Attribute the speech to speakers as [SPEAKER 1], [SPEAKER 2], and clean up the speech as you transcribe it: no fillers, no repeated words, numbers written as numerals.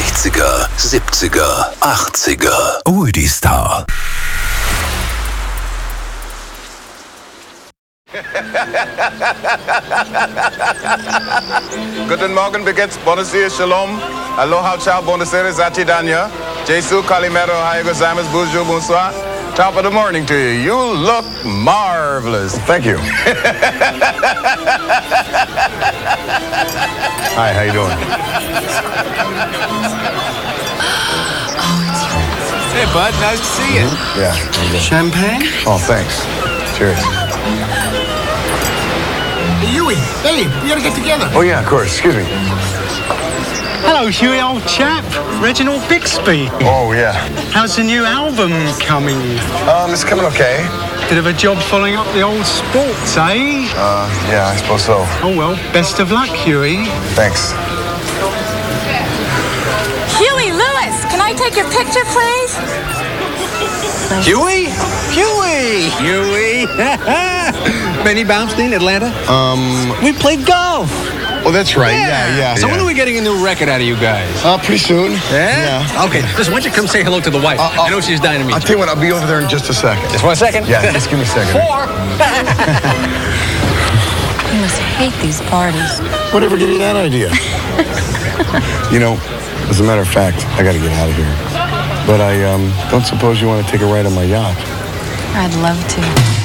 [SPEAKER 1] 60er, 70er, 80er. Oldie Star.
[SPEAKER 2] Guten Morgen, Begets, Bonasir, Shalom, Aloha, Ciao, Bonasir, Zachi Danya, Jesu, Kalimero, Hayago, Zamas, Bonjour, Bonsoir. Top of the morning to you. You look marvelous.
[SPEAKER 3] Thank you. Hi, how you doing?
[SPEAKER 4] Hey, bud, nice to see you.
[SPEAKER 3] Yeah.
[SPEAKER 4] Champagne?
[SPEAKER 3] Oh, thanks. Cheers.
[SPEAKER 4] Hey, Huey, Dave, we gotta get together.
[SPEAKER 3] Oh, yeah, of course. Excuse me.
[SPEAKER 5] Hello, Huey, old chap. Reginald Bixby.
[SPEAKER 3] Oh, yeah.
[SPEAKER 5] How's the new album coming?
[SPEAKER 3] It's coming okay.
[SPEAKER 5] Bit of a job following up the old sports, eh?
[SPEAKER 3] Yeah, I suppose so.
[SPEAKER 5] Oh, well, best of luck, Huey.
[SPEAKER 3] Thanks.
[SPEAKER 6] Huey Lewis, can I take your picture, please?
[SPEAKER 4] Huey? Huey! Huey! Benny Baumstein, Atlanta? We played golf.
[SPEAKER 3] Oh, that's right. Yeah.
[SPEAKER 4] So when are we getting a new record out of you guys?
[SPEAKER 3] Pretty soon.
[SPEAKER 4] Yeah? Okay, listen, why don't you come say hello to the wife? I know she's dying to meet
[SPEAKER 3] I'll
[SPEAKER 4] you.
[SPEAKER 3] tell you what, I'll be over there in just a second.
[SPEAKER 4] Just 1 second?
[SPEAKER 3] Yeah, just give me a second.
[SPEAKER 4] 4.
[SPEAKER 6] You must hate these parties.
[SPEAKER 3] Whatever gave you that idea? You know, as a matter of fact, I got to get out of here. But I don't suppose you want to take a ride on my yacht.
[SPEAKER 6] I'd love to.